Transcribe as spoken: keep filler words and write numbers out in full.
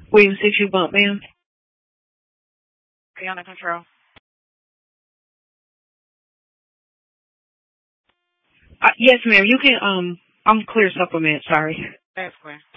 William six, you bump, ma'am. Okay, under control. Uh, yes, ma'am. You can, um, I'm clear supplement, sorry. That's clear.